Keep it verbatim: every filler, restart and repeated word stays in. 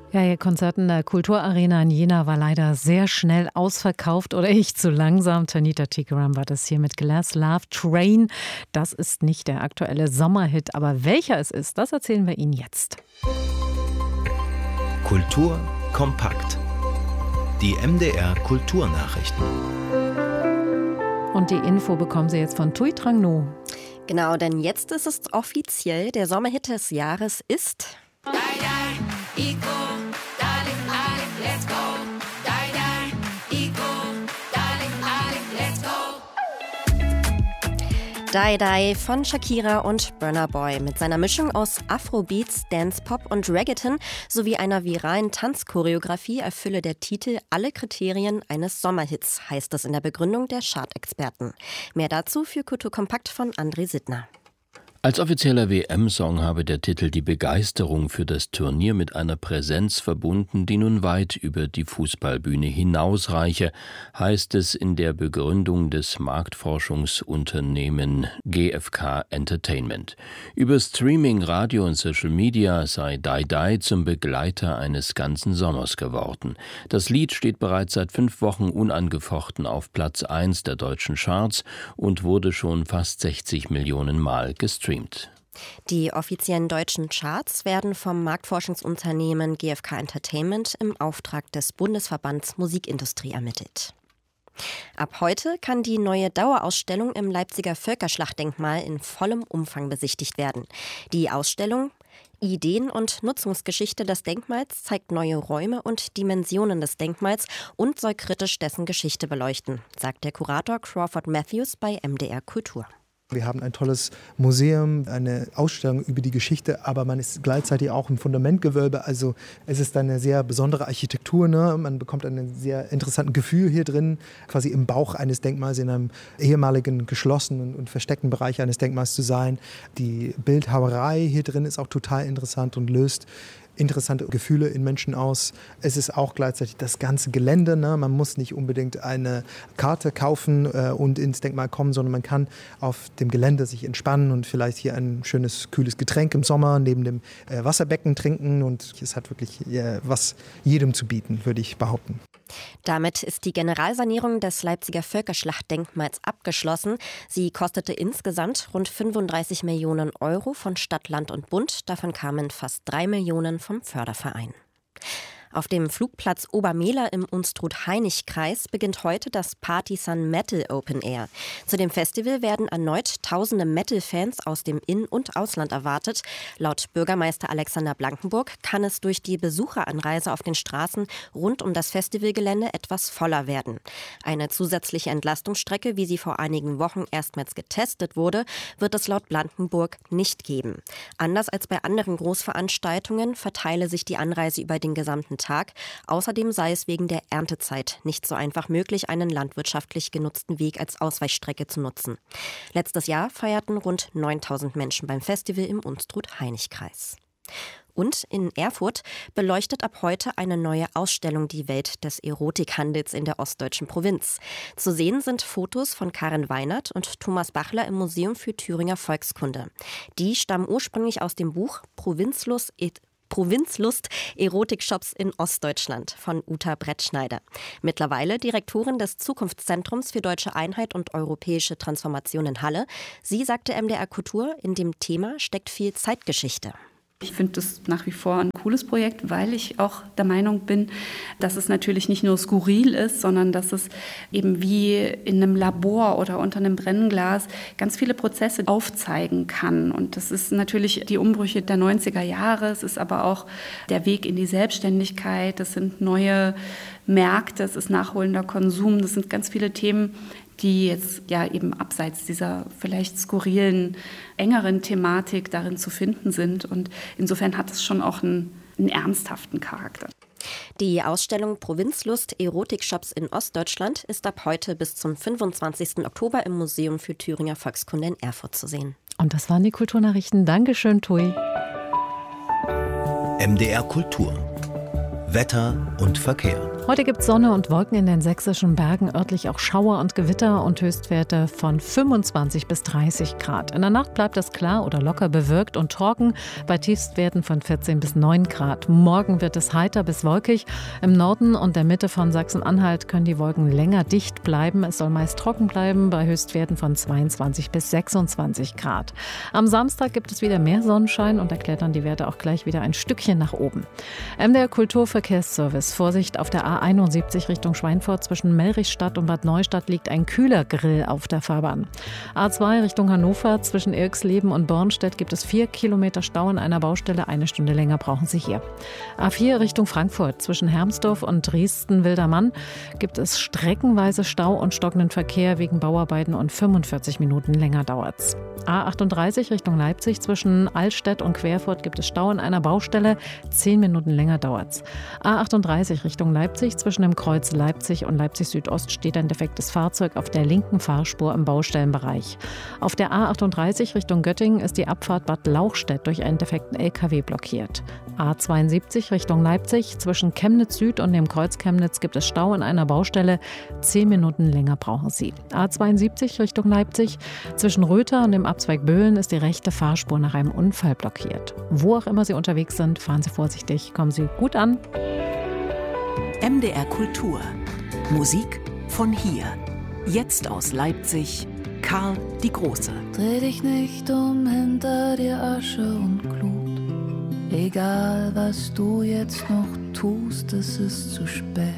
Ja, Ihr Konzert in der Kulturarena in Jena war leider sehr schnell ausverkauft oder ich zu langsam. Tanita Tikaram war das hier mit Glass Love Train. Das ist nicht der aktuelle Sommerhit, aber welcher es ist, das erzählen wir Ihnen jetzt. Kultur kompakt. Die M D R Kulturnachrichten. Und die Info bekommen Sie jetzt von Thuy Trang No. Genau, denn jetzt ist es offiziell, der Sommerhit des Jahres ist... Die Die von Shakira und Burna Boy. Mit seiner Mischung aus Afrobeats, Dance-Pop und Reggaeton sowie einer viralen Tanzchoreografie erfülle der Titel alle Kriterien eines Sommerhits, heißt es in der Begründung der Chartexperten. Mehr dazu für Kultur Kompakt von André Sittner. Als offizieller W M-Song habe der Titel die Begeisterung für das Turnier mit einer Präsenz verbunden, die nun weit über die Fußballbühne hinausreiche, heißt es in der Begründung des Marktforschungsunternehmen G F K Entertainment. Über Streaming, Radio und Social Media sei Die Die zum Begleiter eines ganzen Sommers geworden. Das Lied steht bereits seit fünf Wochen unangefochten auf Platz eins der deutschen Charts und wurde schon fast sechzig Millionen Mal gestreamt. Die offiziellen deutschen Charts werden vom Marktforschungsunternehmen G F K Entertainment im Auftrag des Bundesverbands Musikindustrie ermittelt. Ab heute kann die neue Dauerausstellung im Leipziger Völkerschlachtdenkmal in vollem Umfang besichtigt werden. Die Ausstellung Ideen und Nutzungsgeschichte des Denkmals zeigt neue Räume und Dimensionen des Denkmals und soll kritisch dessen Geschichte beleuchten, sagt der Kurator Crawford Matthews bei M D R Kultur. Wir haben ein tolles Museum, eine Ausstellung über die Geschichte, aber man ist gleichzeitig auch im Fundamentgewölbe. Also es ist eine sehr besondere Architektur. Ne? Man bekommt ein sehr interessantes Gefühl hier drin, quasi im Bauch eines Denkmals, in einem ehemaligen geschlossenen und versteckten Bereich eines Denkmals zu sein. Die Bildhauerei hier drin ist auch total interessant und löst interessante Gefühle in Menschen aus. Es ist auch gleichzeitig das ganze Gelände. Ne? Man muss nicht unbedingt eine Karte kaufen äh, und ins Denkmal kommen, sondern man kann auf dem Gelände sich entspannen und vielleicht hier ein schönes, kühles Getränk im Sommer neben dem äh, Wasserbecken trinken. Und es hat wirklich äh, was jedem zu bieten, würde ich behaupten. Damit ist die Generalsanierung des Leipziger Völkerschlachtdenkmals abgeschlossen. Sie kostete insgesamt rund fünfunddreißig Millionen Euro von Stadt, Land und Bund. Davon kamen fast drei Millionen vom Förderverein. Auf dem Flugplatz Obermehler im Unstrut-Hainich-Kreis beginnt heute das Partisan Metal Open Air. Zu dem Festival werden erneut tausende Metal-Fans aus dem In- und Ausland erwartet. Laut Bürgermeister Alexander Blankenburg kann es durch die Besucheranreise auf den Straßen rund um das Festivalgelände etwas voller werden. Eine zusätzliche Entlastungsstrecke, wie sie vor einigen Wochen erstmals getestet wurde, wird es laut Blankenburg nicht geben. Anders als bei anderen Großveranstaltungen verteile sich die Anreise über den gesamten Tag. Außerdem sei es wegen der Erntezeit nicht so einfach möglich, einen landwirtschaftlich genutzten Weg als Ausweichstrecke zu nutzen. Letztes Jahr feierten rund neuntausend Menschen beim Festival im Unstrut-Hainich-Kreis. Und in Erfurt beleuchtet ab heute eine neue Ausstellung die Welt des Erotikhandels in der ostdeutschen Provinz. Zu sehen sind Fotos von Karin Weinert und Thomas Bachler im Museum für Thüringer Volkskunde. Die stammen ursprünglich aus dem Buch Provinzlust et Provinzlust, Erotikshops in Ostdeutschland von Uta Brettschneider. Mittlerweile Direktorin des Zukunftszentrums für Deutsche Einheit und Europäische Transformation in Halle. Sie sagte M D R Kultur, in dem Thema steckt viel Zeitgeschichte. Ich finde das nach wie vor ein cooles Projekt, weil ich auch der Meinung bin, dass es natürlich nicht nur skurril ist, sondern dass es eben wie in einem Labor oder unter einem Brennglas ganz viele Prozesse aufzeigen kann. Und das ist natürlich die Umbrüche der neunziger Jahre, es ist aber auch der Weg in die Selbstständigkeit, das sind neue Märkte, es ist nachholender Konsum, das sind ganz viele Themen, die jetzt ja eben abseits dieser vielleicht skurrilen, engeren Thematik darin zu finden sind. Und insofern hat es schon auch einen, einen ernsthaften Charakter. Die Ausstellung Provinzlust, Erotikshops in Ostdeutschland ist ab heute bis zum fünfundzwanzigsten Oktober im Museum für Thüringer Volkskunde in Erfurt zu sehen. Und das waren die Kulturnachrichten. Dankeschön, Thuy. M D R Kultur. Wetter und Verkehr. Heute gibt es Sonne und Wolken in den sächsischen Bergen, örtlich auch Schauer und Gewitter und Höchstwerte von fünfundzwanzig bis dreißig Grad. In der Nacht bleibt es klar oder locker bewölkt und trocken bei Tiefstwerten von vierzehn bis neun Grad. Morgen wird es heiter bis wolkig. Im Norden und der Mitte von Sachsen-Anhalt können die Wolken länger dicht bleiben. Es soll meist trocken bleiben bei Höchstwerten von zweiundzwanzig bis sechsundzwanzig Grad. Am Samstag gibt es wieder mehr Sonnenschein und da klettern die Werte auch gleich wieder ein Stückchen nach oben. M D R Kulturverkehrsservice. Vorsicht, auf der A einundsiebzig Richtung Schweinfurt zwischen Melrichstadt und Bad Neustadt liegt ein Kühlergrill auf der Fahrbahn. A zwei Richtung Hannover zwischen Irxleben und Bornstedt gibt es vier Kilometer Stau in einer Baustelle. Eine Stunde länger brauchen Sie hier. A vier Richtung Frankfurt zwischen Hermsdorf und Dresden-Wildermann gibt es streckenweise Stau und stockenden Verkehr wegen Bauarbeiten und fünfundvierzig Minuten länger dauert's. A achtunddreißig Richtung Leipzig zwischen Altstedt und Querfurt gibt es Stau in einer Baustelle. Zehn Minuten länger dauert's. A achtunddreißig Richtung Leipzig zwischen dem Kreuz Leipzig und Leipzig Südost steht ein defektes Fahrzeug auf der linken Fahrspur im Baustellenbereich. Auf der A achtunddreißig Richtung Göttingen ist die Abfahrt Bad Lauchstädt durch einen defekten L K W blockiert. A zweiundsiebzig Richtung Leipzig zwischen Chemnitz Süd und dem Kreuz Chemnitz gibt es Stau in einer Baustelle. Zehn Minuten länger brauchen Sie. A zweiundsiebzig Richtung Leipzig zwischen Röther und dem Abzweig Böhlen ist die rechte Fahrspur nach einem Unfall blockiert. Wo auch immer Sie unterwegs sind, fahren Sie vorsichtig, kommen Sie gut an. M D R Kultur. Musik von hier. Jetzt aus Leipzig, Karl die Große. Dreh dich nicht um, hinter dir Asche und Glut. Egal was du jetzt noch tust, es ist zu spät.